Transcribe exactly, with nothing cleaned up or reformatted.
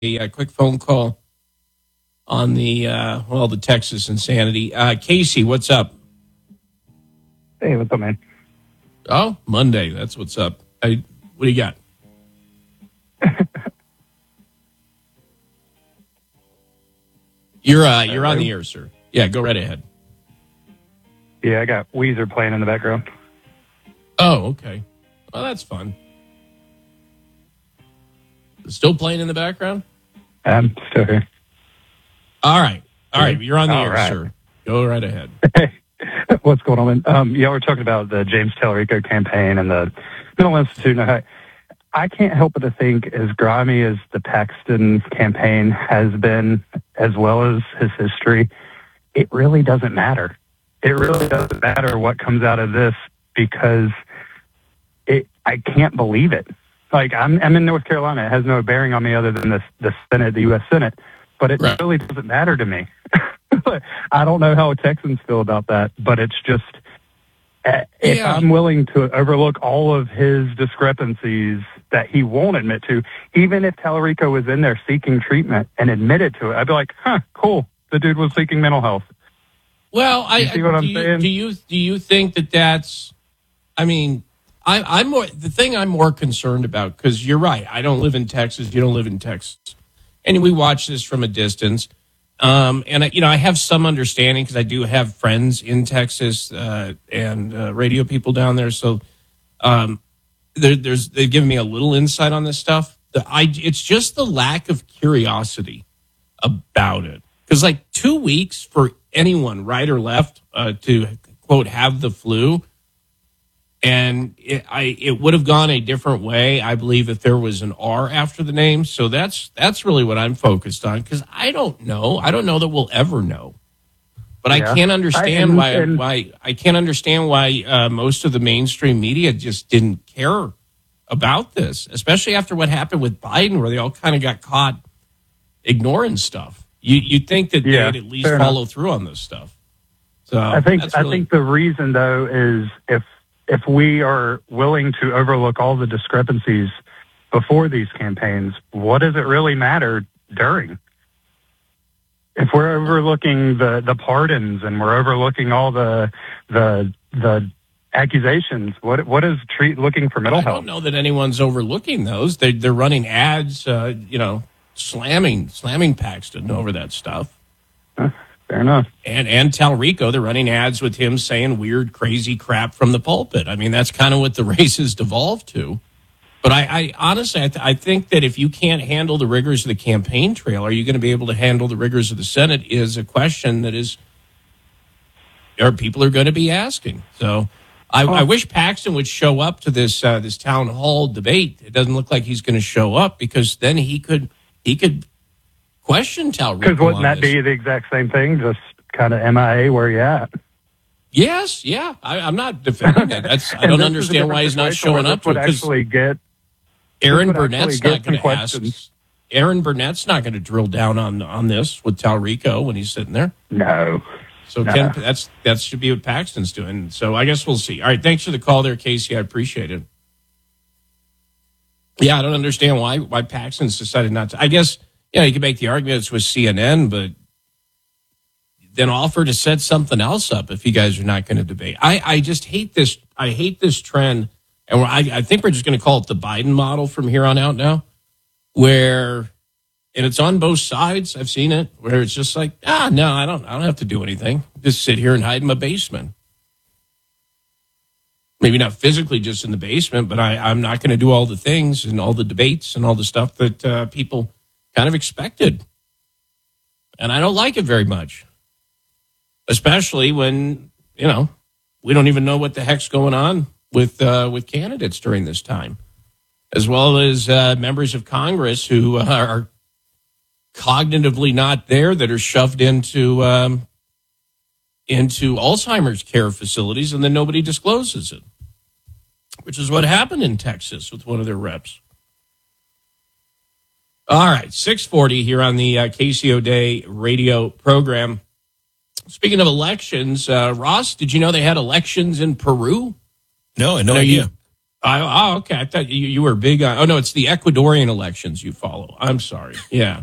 a, a quick phone call on the, uh, well, the Texas insanity. Uh, Casey, what's up? Hey, what's up, man? Oh, Monday. That's what's up. I, what do you got? you're uh, you're on the air, sir. Yeah, go right ahead. Yeah, I got Weezer playing in the background. Oh, okay. Well, that's fun. Still playing in the background? I'm still here. All right. All right. You're on the All air, right. sir. Go right ahead. Hey, what's going on, man? Um, yeah, we're talking about the James Tallarico campaign and the Mental Institute. And I, I can't help but to think, as grimy as the Paxton campaign has been, as well as his history, it really doesn't matter. It really doesn't matter what comes out of this, because it, I can't believe it. Like, I'm, I'm in North Carolina. It has no bearing on me other than the, the Senate, the U S Senate. But it Right. really doesn't matter to me. I don't know how Texans feel about that, but it's just, uh, if Yeah. I'm willing to overlook all of his discrepancies that he won't admit to, even if Tallarico was in there seeking treatment and admitted to it, I'd be like, huh, cool. The dude was seeking mental health. Well, I You see what do I'm you, saying? Do you do you think that that's? I mean, I, I'm more the thing I'm more concerned about, because you're right. I don't live in Texas. You don't live in Texas, and we watch this from a distance. Um, and I, you know, I have some understanding because I do have friends in Texas uh, and uh, radio people down there. So um, there, there's they've given me a little insight on this stuff. The, I, it's just the lack of curiosity about it. Because like two weeks for anyone, right or left, uh, to quote have the flu, and it, I it would have gone a different way, I believe, if there was an R after the name. So that's that's really what I'm focused on, because I don't know. I don't know that we'll ever know. But Yeah. I can't understand I- and- why and- why I can't understand why uh, most of the mainstream media just didn't care about this, especially after what happened with Biden, where they all kind of got caught ignoring stuff. You you'd think that Yeah, they'd at least fair follow enough. through on this stuff. So I think that's I really, think the reason, though, is if if we are willing to overlook all the discrepancies before these campaigns, what does it really matter during? If we're overlooking the, the pardons and we're overlooking all the the the accusations, what what is treat looking for mental I health? don't know that anyone's overlooking those. They they're running ads, uh, you know, slamming slamming Paxton over that stuff. Huh, fair enough. And and Tallarico, they're running ads with him saying weird, crazy crap from the pulpit. I mean, that's kind of what the race has devolved to. But I, I honestly, I, th- I think that if you can't handle the rigors of the campaign trail, are you going to be able to handle the rigors of the Senate? Is a question that is, or people are going to be asking. So, I, I wish Paxton would show up to this uh, this town hall debate. It doesn't look like he's going to show up, because then he could he could question Tallarico. Because wouldn't on that this. be the exact same thing? Just kind of M I A where you at? Yes, yeah. I, I'm not defending that. That's I And don't this is a understand different why he's not situation where showing up this to it. would 'Cause actually get Aaron would Burnett's actually not get some going to ask. questions. Aaron Burnett's not going to drill down on, on this with Tallarico when he's sitting there. no. So No. Ken, that's that should be what Paxton's doing. So I guess we'll see. All right, thanks for the call there, Casey. I appreciate it. Yeah, I don't understand why why Paxton's decided not to. I guess yeah, you can make the argument it's with C N N, but then offer to set something else up if you guys are not going to debate. I, I just hate this. I hate this trend, and we're, I, I think we're just going to call it the Biden model from here on out now, where, and it's on both sides. I've seen it where it's just like, ah, no, I don't, I don't have to do anything. Just sit here and hide in my basement. Maybe not physically just in the basement, but I, I'm not going to do all the things and all the debates and all the stuff that uh, people kind of expected, and I don't like it very much. Especially when, you know, we don't even know what the heck's going on with uh, with candidates during this time, as well as uh, members of Congress who are cognitively not there, that are shoved into um, into Alzheimer's care facilities, and then nobody discloses it, which is what happened in Texas with one of their reps. All right, six forty here on the uh, K C O Day radio program. Speaking of elections, uh, Ross, did you know they had elections in Peru? No, I had no No, idea. you- I, oh, okay. I thought you, you were big on. Oh no, it's the Ecuadorian elections you follow. I'm sorry. Yeah.